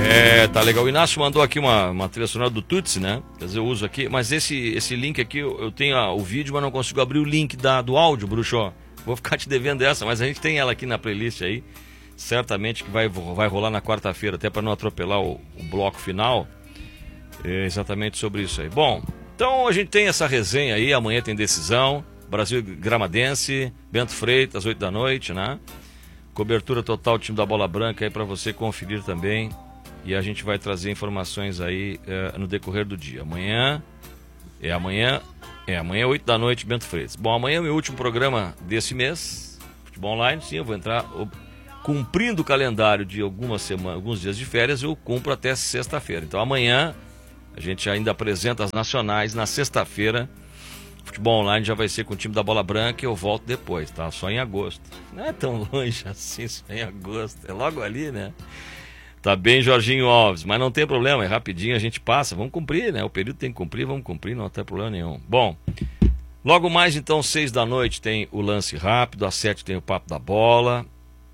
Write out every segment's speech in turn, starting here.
Tá legal. O Inácio mandou aqui uma trilha sonora do Tutsi, né? Quer dizer, eu uso aqui. Mas esse link aqui, eu tenho o vídeo, mas não consigo abrir o link do áudio, bruxo. Vou ficar te devendo essa, mas a gente tem ela aqui na playlist aí. Certamente que vai rolar na quarta-feira, até para não atropelar o bloco final. É exatamente sobre isso aí. Bom, então a gente tem essa resenha aí. Amanhã tem decisão. Brasil Gramadense, Bento Freitas, às 8 da noite, né? Cobertura total do time da Bola Branca aí para você conferir também. E a gente vai trazer informações aí no decorrer do dia. Amanhã, 8 da noite, Bento Freitas. Bom, amanhã é o meu último programa desse mês, Futebol Online. Sim, eu vou entrar cumprindo o calendário de alguns dias de férias, eu cumpro até sexta-feira. Então amanhã a gente ainda apresenta as nacionais. Na sexta-feira, Futebol Online já vai ser com o time da Bola Branca e eu volto depois, tá? Só em agosto. Não é tão longe assim, só em agosto. É logo ali, né? Tá bem, Jorginho Alves, mas não tem problema, é rapidinho, a gente passa, vamos cumprir, né? O período tem que cumprir, vamos cumprir, não tem problema nenhum. Bom, logo mais então, 6 da noite tem o Lance Rápido, às 7 tem o Papo da Bola.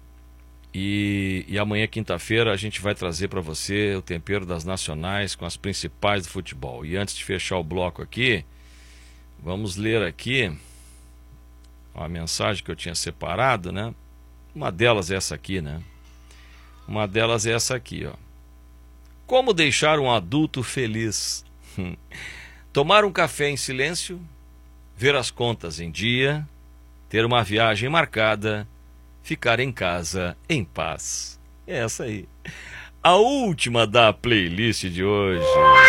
E amanhã, quinta-feira, a gente vai trazer para você o tempero das nacionais com as principais do futebol. E antes de fechar o bloco aqui, vamos ler aqui a mensagem que eu tinha separado, né? Uma delas é essa aqui, né? Uma delas é essa aqui, ó. Como deixar um adulto feliz? Tomar um café em silêncio, ver as contas em dia, ter uma viagem marcada, ficar em casa em paz. É essa aí. A última da playlist de hoje.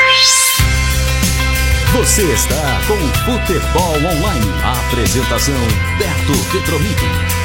Você está com o Futebol Online. A apresentação Beto Petrovic.